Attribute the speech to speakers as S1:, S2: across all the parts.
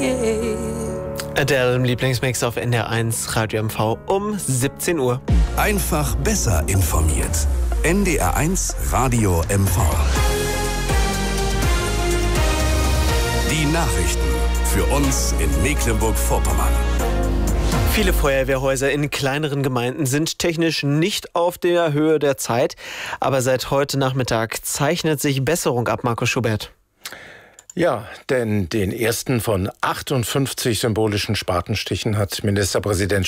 S1: Adele im Lieblingsmix auf NDR1 Radio MV um 17 Uhr.
S2: Einfach besser informiert. NDR1 Radio MV. Die Nachrichten für uns in Mecklenburg-Vorpommern.
S1: Viele Feuerwehrhäuser in kleineren Gemeinden sind technisch nicht auf der Höhe der Zeit. Aber seit heute Nachmittag zeichnet sich Besserung ab, Markus Schubert.
S3: Ja, denn den ersten von 58 symbolischen Spatenstichen hat Präsidentin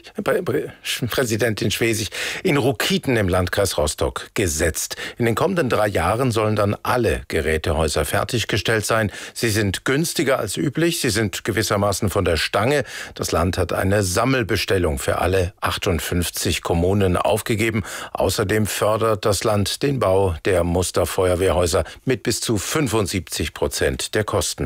S3: Schwesig in Rukiten im Landkreis Rostock gesetzt. In den kommenden 3 Jahren sollen dann alle Gerätehäuser fertiggestellt sein. Sie sind günstiger als üblich, sie sind gewissermaßen von der Stange. Das Land hat eine Sammelbestellung für alle 58 Kommunen aufgegeben. Außerdem fördert das Land den Bau der Musterfeuerwehrhäuser mit bis zu 75% der Kosten.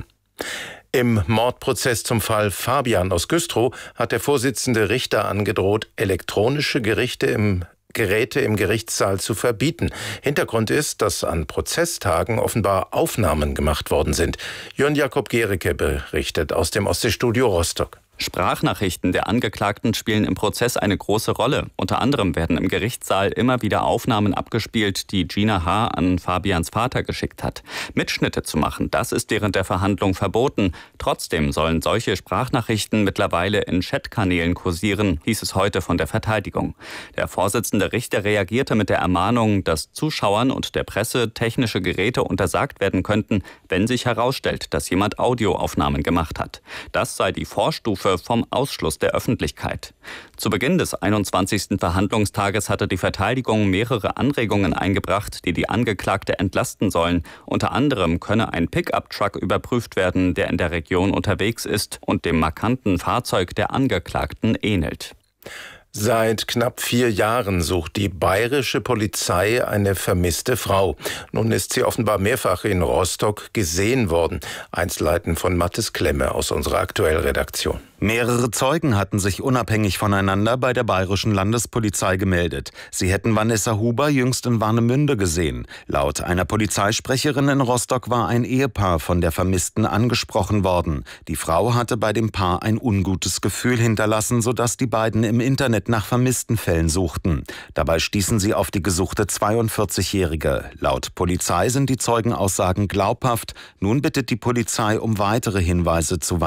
S3: Im Mordprozess zum Fall Fabian aus Güstrow hat der Vorsitzende Richter angedroht, elektronische Geräte im Gerichtssaal zu verbieten. Hintergrund ist, dass an Prozesstagen offenbar Aufnahmen gemacht worden sind. Jörn Jakob Gericke berichtet aus dem Ostseestudio Rostock.
S4: Sprachnachrichten der Angeklagten spielen im Prozess eine große Rolle. Unter anderem werden im Gerichtssaal immer wieder Aufnahmen abgespielt, die Gina H. an Fabians Vater geschickt hat. Mitschnitte zu machen, das ist während der Verhandlung verboten. Trotzdem sollen solche Sprachnachrichten mittlerweile in Chatkanälen kursieren, hieß es heute von der Verteidigung. Der Vorsitzende Richter reagierte mit der Ermahnung, dass Zuschauern und der Presse technische Geräte untersagt werden könnten, wenn sich herausstellt, dass jemand Audioaufnahmen gemacht hat. Das sei die Vorstufe vom Ausschluss der Öffentlichkeit. Zu Beginn des 21. Verhandlungstages hatte die Verteidigung mehrere Anregungen eingebracht, die die Angeklagte entlasten sollen. Unter anderem könne ein Pickup-Truck überprüft werden, der in der Region unterwegs ist und dem markanten Fahrzeug der Angeklagten ähnelt.
S3: Seit knapp 4 Jahren sucht die bayerische Polizei eine vermisste Frau. Nun ist sie offenbar mehrfach in Rostock gesehen worden. Einzelheiten von Mathis Klemme aus unserer Aktuellredaktion.
S5: Mehrere Zeugen hatten sich unabhängig voneinander bei der bayerischen Landespolizei gemeldet. Sie hätten Vanessa Huber jüngst in Warnemünde gesehen. Laut einer Polizeisprecherin in Rostock war ein Ehepaar von der Vermissten angesprochen worden. Die Frau hatte bei dem Paar ein ungutes Gefühl hinterlassen, sodass die beiden im Internet nach Vermisstenfällen suchten. Dabei stießen sie auf die gesuchte 42-Jährige. Laut Polizei sind die Zeugenaussagen glaubhaft. Nun bittet die Polizei um weitere Hinweise zu